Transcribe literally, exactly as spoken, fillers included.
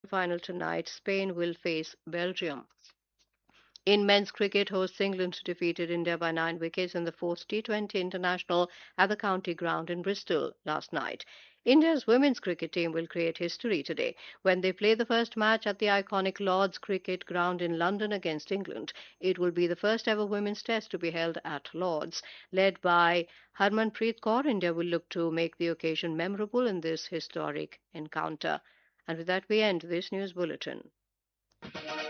final tonight. Spain will face Belgium. In men's cricket, hosts England defeated India by nine wickets in the fourth T twenty International at the County Ground in Bristol last night. India's women's cricket team will create history today when they play the first match at the iconic Lord's Cricket Ground in London against England. It will be the first ever women's test to be held at Lord's. Led by Harmanpreet Kaur, India will look to make the occasion memorable in this historic encounter. And with that, we end this news bulletin.